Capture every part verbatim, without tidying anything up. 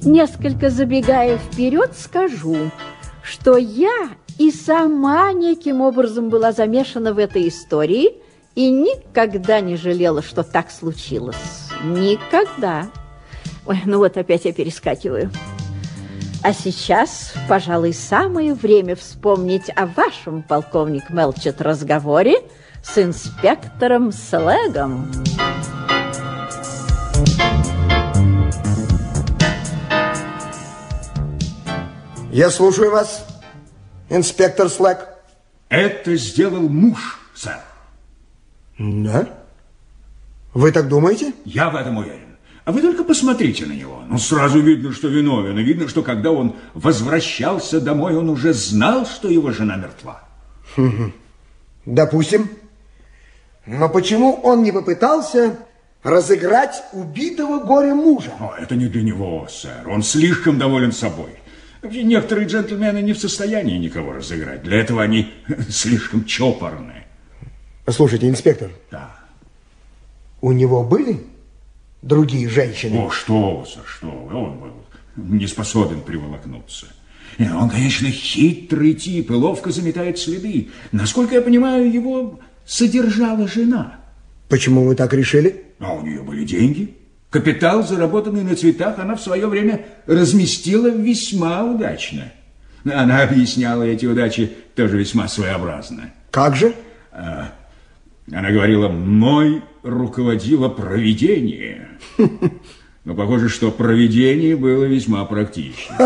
Несколько забегая вперед, скажу, что я и сама неким образом была замешана в этой истории и никогда не жалела, что так случилось. Никогда. Ой, ну вот опять я перескакиваю. А сейчас, пожалуй, самое время вспомнить о вашем, полковник Мелчет, разговоре с инспектором Слэгом. Я слушаю вас, инспектор Слэг. Это сделал муж, сэр. Да? Вы так думаете? Я в этом уверен. А вы только посмотрите на него. Ну, сразу видно, что виновен. И видно, что когда он возвращался домой, он уже знал, что его жена мертва. Допустим. Но почему он не попытался разыграть убитого горем мужа? О, это не для него, сэр. Он слишком доволен собой. Вообще, некоторые джентльмены не в состоянии никого разыграть. Для этого они слишком чопорны. Слушайте, инспектор. Да. У него были другие женщины? О, что вы, сэр, что вы. Он был не способен приволокнуться. И он, конечно, хитрый тип и ловко заметает следы. Насколько я понимаю, его содержала жена. Почему вы так решили? А у нее были деньги. Капитал, заработанный на цветах, она в свое время разместила весьма удачно. Она объясняла эти удачи тоже весьма своеобразно. Как же? Она говорила, мной руководило провидение. Но похоже, что провидение было весьма практично.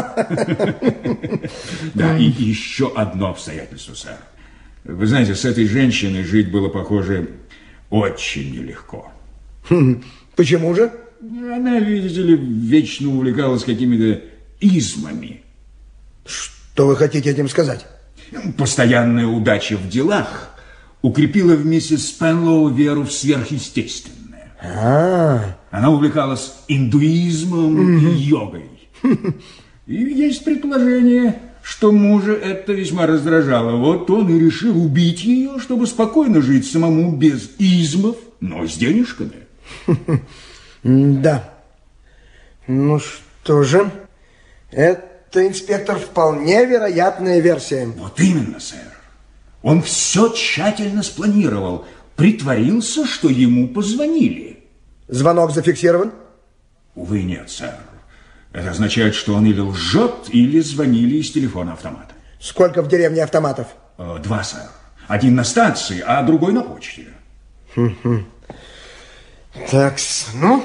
Да, и еще одно обстоятельство, сэр. Вы знаете, с этой женщиной жить было, похоже, очень нелегко. Почему же? Она, видите ли, вечно увлекалась какими-то измами. Что вы хотите этим сказать? Постоянная удача в делах укрепила в миссис Спенлоу веру в сверхъестественное. А-а-а. Она увлекалась индуизмом и йогой. И есть предположение, что мужа это весьма раздражало. Вот он и решил убить ее, чтобы спокойно жить самому без измов, но с денежками. Да. Ну что же, это, инспектор, вполне вероятная версия. Вот именно, сэр. Он все тщательно спланировал, притворился, что ему позвонили. Звонок зафиксирован? Увы, нет, сэр. Это означает, что он или лжет, или звонили из телефона автомата. Сколько в деревне автоматов? Два, сэр. Один на станции, а другой на почте. Так, ну,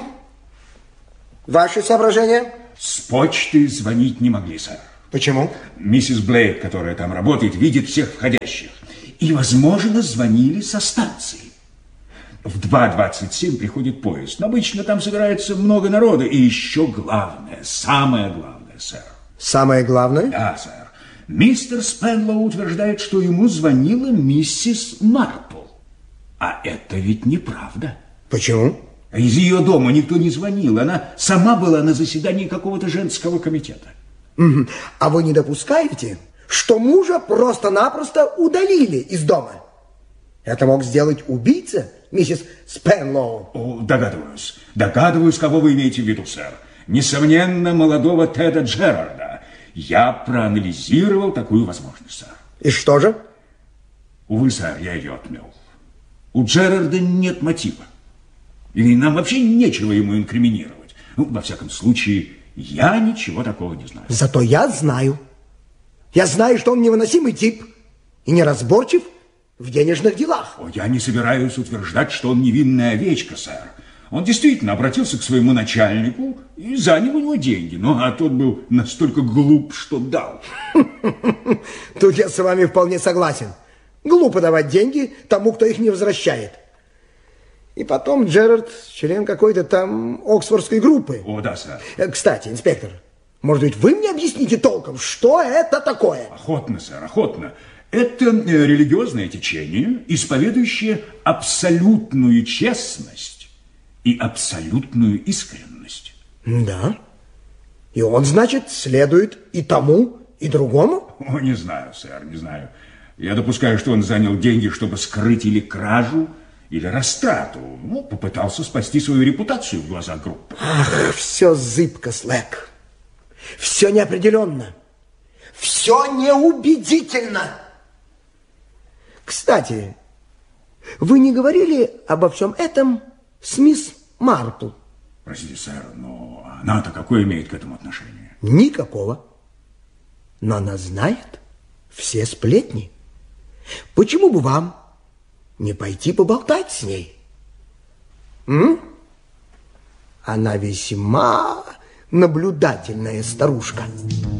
ваши соображения? С почты звонить не могли, сэр. Почему? Миссис Блейк, которая там работает, видит всех входящих. И, возможно, звонили со станции. В два двадцать семь приходит поезд. Обычно там собирается много народа. И еще главное, самое главное, сэр. Самое главное? Да, сэр. Мистер Спенлоу утверждает, что ему звонила миссис Марпл. А это ведь неправда. Почему? Из ее дома никто не звонил. Она сама была на заседании какого-то женского комитета. Угу. А вы не допускаете, что мужа просто-напросто удалили из дома? Это мог сделать убийца, миссис Спенлоу? О, догадываюсь. Догадываюсь, кого вы имеете в виду, сэр. Несомненно, молодого Теда Джерарда. Я проанализировал такую возможность, сэр. И что же? Увы, сэр, я ее отмел. У Джерарда нет мотива. И нам вообще нечего ему инкриминировать. Ну, во всяком случае, я ничего такого не знаю. Зато я знаю. Я знаю, что он невыносимый тип и неразборчив в денежных делах. О, я не собираюсь утверждать, что он невинная овечка, сэр. Он действительно обратился к своему начальнику и занял у него деньги. Ну, а тот был настолько глуп, что дал. Тут я с вами вполне согласен. Глупо давать деньги тому, кто их не возвращает. И потом Джерард член какой-то там Оксфордской группы. О, да, сэр. Кстати, инспектор, может быть, вы мне объясните толком, что это такое? Охотно, сэр, охотно. Это религиозное течение, исповедующее абсолютную честность и абсолютную искренность. Да. И он, значит, следует и тому, и другому? О, не знаю, сэр, не знаю. Я допускаю, что он занял деньги, чтобы скрыть или кражу, или растрату. Ну, попытался спасти свою репутацию в глазах группы. Ах, все зыбко, Слэг. Все неопределенно. Все неубедительно. Кстати, вы не говорили обо всем этом с мисс Марпл? Простите, сэр, но она-то какое имеет к этому отношение? Никакого. Но она знает все сплетни. Почему бы вам не пойти поболтать с ней? М? Она весьма наблюдательная старушка.